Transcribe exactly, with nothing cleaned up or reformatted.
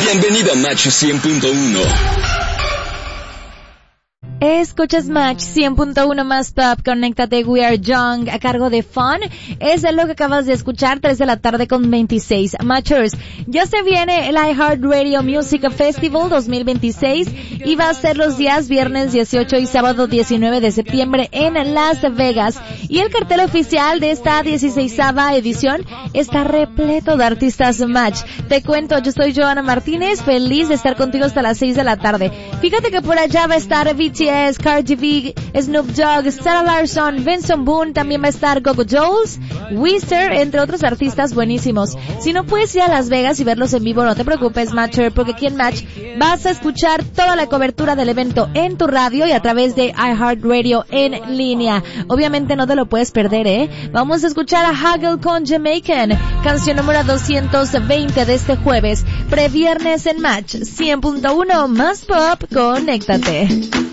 Bienvenido a Match cien punto uno. Escuchas Match cien punto uno más Pop, conéctate, We Are Young, a cargo de Fun. Es lo que acabas de escuchar, tres de la tarde con veintiséis. Matchers, ya se viene el iHeartRadio Music Festival dos mil veintiséis y va a ser los días viernes dieciocho y sábado diecinueve de septiembre en Las Vegas. Y el cartel oficial de esta dieciseisava edición está repleto de artistas Match. Te cuento, yo soy Joana Martínez, feliz de estar contigo hasta las seis de la tarde. Fíjate que por allá va a estar B T S, Cardi B, Snoop Dogg, Sarah Larson, Benson Boone, también va a estar Gogo Jones, Weezer, entre otros artistas buenísimos. Si no puedes ir a Las Vegas y verlos en vivo, no te preocupes, Matcher, porque aquí en Match vas a escuchar toda la cobertura del evento en tu radio y a través de iHeartRadio en línea. Obviamente no te lo puedes perder, ¿eh? Vamos a escuchar a Haggle con Jamaican, canción número doscientos veinte de este jueves, previernes en Match cien punto uno más Pop, conéctate.